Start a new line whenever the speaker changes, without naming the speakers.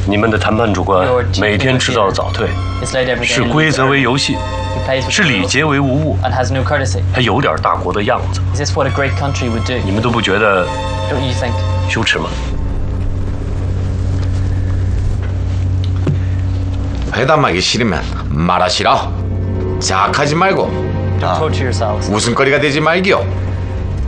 你们的谈判主官每天迟到早退，视规则为游戏，视礼节为无物，还有点大国的样子。你们都不觉得羞耻吗？
회담하기 싫으면 말하시라. 자학하지 말고 웃음거리가 되지 말기요.